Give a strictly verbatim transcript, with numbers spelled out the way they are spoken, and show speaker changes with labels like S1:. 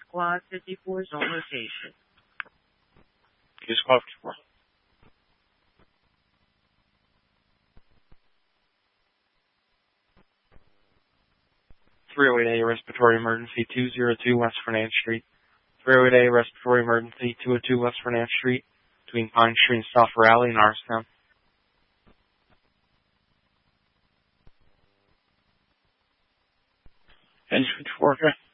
S1: Quad fifty-four zone location.
S2: Use Quad fifty-four. three oh eight A Respiratory Emergency, two oh two West Fernand Street. three oh eight A Respiratory Emergency, two oh two West Fernand Street, between Pine Street and South Raleigh in Arstown. Engine fifty-four, okay.